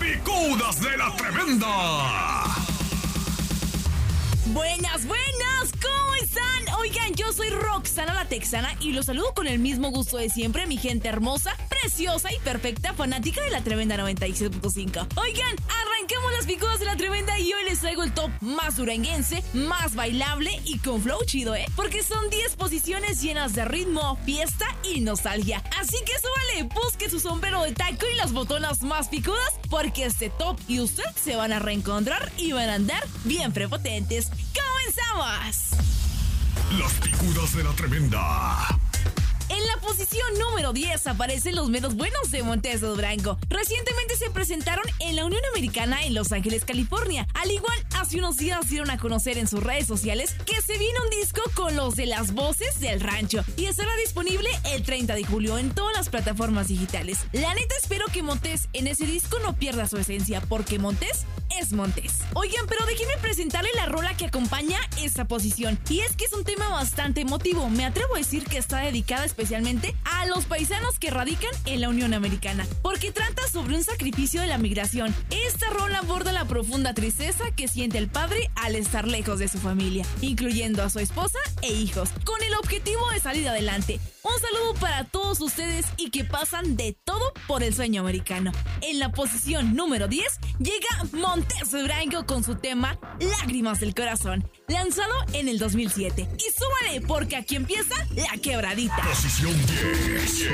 picudas de la tremenda. Buenas, ¿cómo están? Oigan, yo soy Roxana la Texana y los saludo con el mismo gusto de siempre, mi gente hermosa, preciosa y perfecta fanática de la Tremenda 96.5. Oigan, arranquemos las picudas de la Tremenda y hoy les traigo el top más duranguense, más bailable y con flow chido, porque son 10 posiciones llenas de ritmo, fiesta y nostalgia. Así que súbale, busque su sombrero de taco y las botonas más picudas, porque este top y usted se van a reencontrar y van a andar bien prepotentes. ¡Comenzamos! Las picudas de la tremenda. En la posición número 10 aparecen los menos buenos de Montes de Durango. Recientemente se presentaron en la Unión Americana en Los Ángeles, California. Al igual, hace unos días dieron a conocer en sus redes sociales que se viene un disco con los de las voces del rancho y estará disponible el 30 de julio en todas las plataformas digitales. La neta, espero que Montes en ese disco no pierda su esencia, porque Montes es Montes. Oigan, pero déjenme presentarle la rola que acompaña esta posición. Y es que es un tema bastante emotivo. Me atrevo a decir que está dedicada especialmente a los paisanos que radican en la Unión Americana, porque trata sobre un sacrificio de la migración. Esta rola aborda la profunda tristeza que siente el padre al estar lejos de su familia, incluyendo a su esposa e hijos, con el objetivo de salir adelante. Un saludo para todos ustedes y que pasan de todo por el sueño americano. En la posición número 10 llega Montes de Durango con su tema Lágrimas del Corazón, lanzado en el 2007. Y súbale, porque aquí empieza la quebradita. Posición 10.